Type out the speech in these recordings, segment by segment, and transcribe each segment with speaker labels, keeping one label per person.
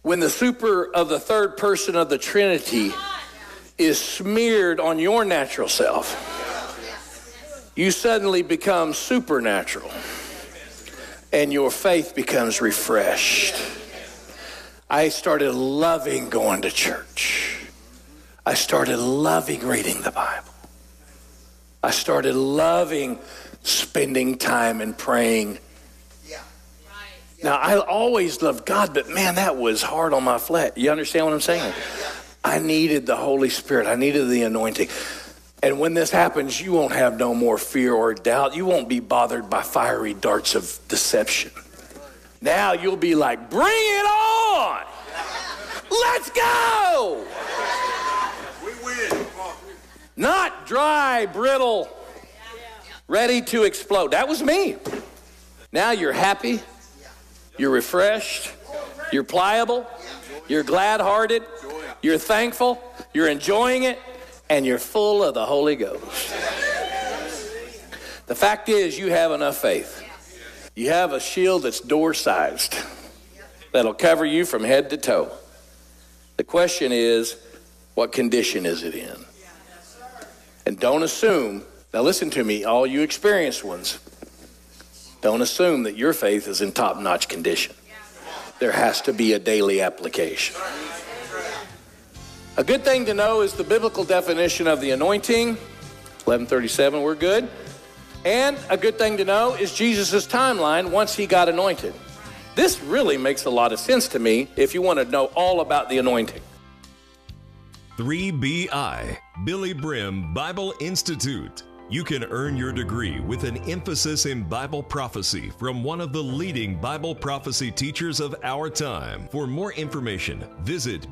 Speaker 1: when the super of the third person of the Trinity is smeared on your natural self, you suddenly become supernatural and your faith becomes refreshed. I started loving going to church. I started loving reading the Bible. I started loving spending time and praying. Now, I always loved God, but man, that was hard on my flesh. You understand what I'm saying? I needed the Holy Spirit. I needed the anointing. And when this happens, you won't have no more fear or doubt. You won't be bothered by fiery darts of deception. Now you'll be like, bring it on! Let's go!
Speaker 2: We win.
Speaker 1: Not dry, brittle, ready to explode. That was me. Now you're happy. You're refreshed, you're pliable, you're glad-hearted, you're thankful, you're enjoying it, and you're full of the Holy Ghost. The fact is, you have enough faith. You have a shield that's door-sized that'll cover you from head to toe. The question is, what condition is it in? And don't assume, now listen to me, all you experienced ones, don't assume that your faith is in top-notch condition. There has to be a daily application. A good thing to know is the biblical definition of the anointing. 1137, we're good. And a good thing to know is Jesus' timeline once he got anointed. This really makes a lot of sense to me if you want to know all about the anointing.
Speaker 3: 3BI, Billy Brim Bible Institute. You can earn your degree with an emphasis in Bible prophecy from one of the leading Bible prophecy teachers of our time. For more information, visit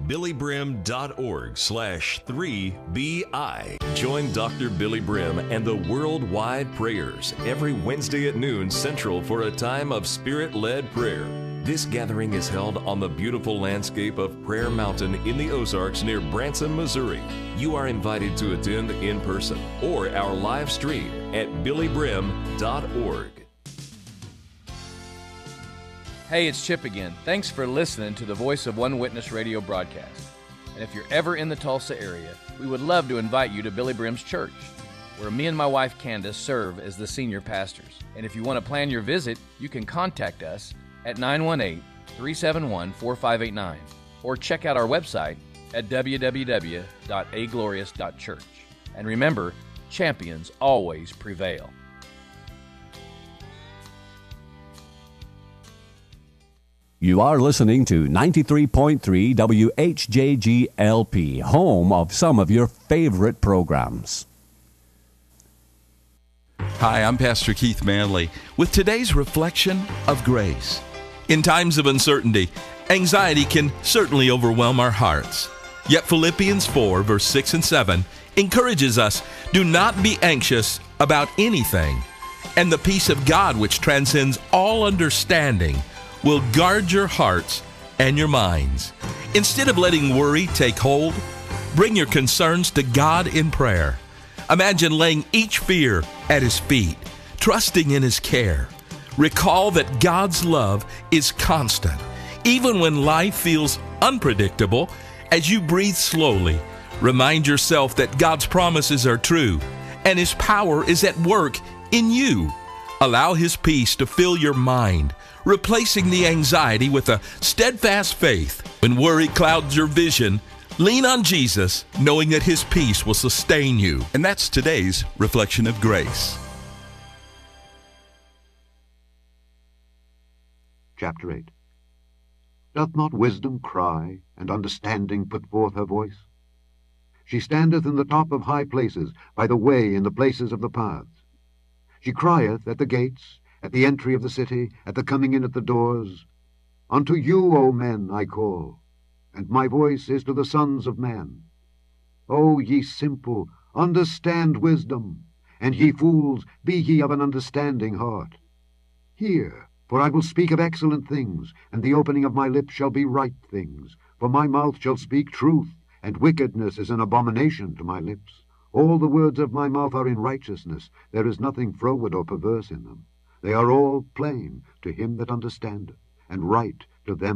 Speaker 3: billybrim.org/3BI. Join Dr. Billy Brim and the Worldwide Prayers every Wednesday at noon Central for a time of Spirit-led prayer. This gathering is held on the beautiful landscape of Prayer Mountain in the Ozarks near Branson, Missouri. You are invited to attend in person or our live stream at billybrim.org.
Speaker 4: Hey, it's Chip again. Thanks for listening to the Voice of One Witness radio broadcast. And if you're ever in the Tulsa area, we would love to invite you to Billy Brim's church, where me and my wife Candace serve as the senior pastors. And if you want to plan your visit, you can contact us at 918-371-4589 or check out our website at www.aglorious.church. And remember, champions always prevail.
Speaker 5: You are listening to 93.3 WHJGLP, home of some of your favorite programs.
Speaker 6: Hi, I'm Pastor Keith Manley with today's reflection of grace. In times of uncertainty, anxiety can certainly overwhelm our hearts. Yet Philippians 4, verse 6 and 7 encourages us, do not be anxious about anything, and the peace of God, which transcends all understanding, will guard your hearts and your minds. Instead of letting worry take hold, bring your concerns to God in prayer. Imagine laying each fear at His feet, trusting in His care. Recall that God's love is constant, even when life feels unpredictable. As you breathe slowly, remind yourself that God's promises are true and His power is at work in you. Allow His peace to fill your mind, replacing the anxiety with a steadfast faith. When worry clouds your vision, lean on Jesus, knowing that His peace will sustain you. And that's today's reflection of grace.
Speaker 7: Chapter 8. Doth not wisdom cry, and understanding put forth her voice? She standeth in the top of high places, by the way in the places of the paths. She crieth at the gates, at the entry of the city, at the coming in at the doors. Unto you, O men, I call, and my voice is to the sons of men. O ye simple, understand wisdom, and ye fools, be ye of an understanding heart. Hear, for I will speak of excellent things, and the opening of my lips shall be right things. For my mouth shall speak truth, and wickedness is an abomination to my lips. All the words of my mouth are in righteousness, there is nothing froward or perverse in them. They are all plain to him that understandeth, and right to them